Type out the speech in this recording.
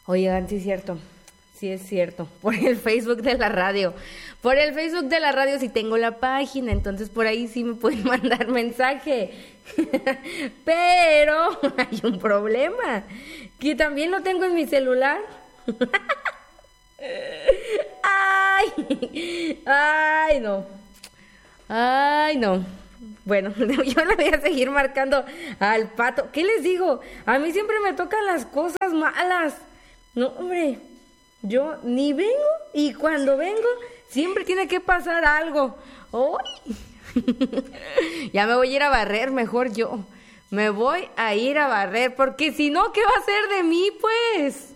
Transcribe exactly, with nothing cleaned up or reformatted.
Oigan, sí es cierto. Sí es cierto. Por el Facebook de la radio. Por el Facebook de la radio sí tengo la página. Entonces por ahí sí me pueden mandar mensaje. Pero hay un problema. Que también lo tengo en mi celular. Ay. Ay, no. Ay, no. Bueno, yo le voy a seguir marcando al Pato. ¿Qué les digo? A mí siempre me tocan las cosas malas. No, hombre, yo ni vengo y cuando vengo siempre tiene que pasar algo. ¡Ay! Ya me voy a ir a barrer mejor yo. Me voy a ir a barrer porque si no, ¿qué va a hacer de mí, pues?